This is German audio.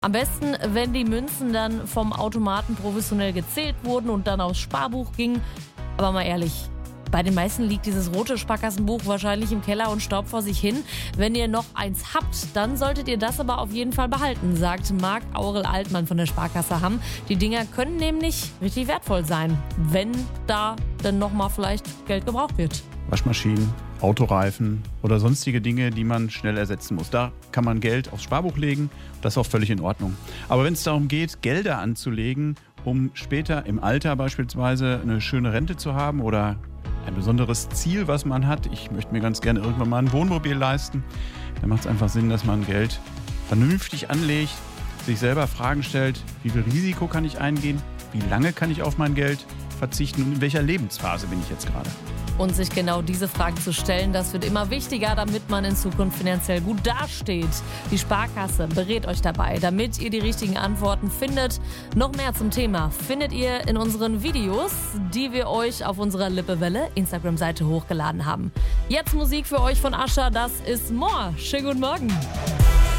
Am besten, wenn die Münzen dann vom Automaten professionell gezählt wurden und dann aufs Sparbuch gingen. Aber mal ehrlich, bei den meisten liegt dieses rote Sparkassenbuch wahrscheinlich im Keller und staubt vor sich hin. Wenn ihr noch eins habt, dann solltet ihr das aber auf jeden Fall behalten, sagt Marc Aurel Altmann von der Sparkasse Hamm. Die Dinger können nämlich richtig wertvoll sein, wenn da dann nochmal vielleicht Geld gebraucht wird. Waschmaschinen, Autoreifen oder sonstige Dinge, die man schnell ersetzen muss. Da kann man Geld aufs Sparbuch legen. Das ist auch völlig in Ordnung. Aber wenn es darum geht, Gelder anzulegen, um später im Alter beispielsweise eine schöne Rente zu haben oder ein besonderes Ziel, was man hat, ich möchte mir ganz gerne irgendwann mal ein Wohnmobil leisten, dann macht es einfach Sinn, dass man Geld vernünftig anlegt, sich selber Fragen stellt, wie viel Risiko kann ich eingehen, wie lange kann ich auf mein Geld verzichten und in welcher Lebensphase bin ich jetzt gerade. Und sich genau diese Fragen zu stellen, das wird immer wichtiger, damit man in Zukunft finanziell gut dasteht. Die Sparkasse berät euch dabei, damit ihr die richtigen Antworten findet. Noch mehr zum Thema findet ihr in unseren Videos, die wir euch auf unserer Lippewelle Instagram-Seite hochgeladen haben. Jetzt Musik für euch von Usher, das ist More. Schönen guten Morgen.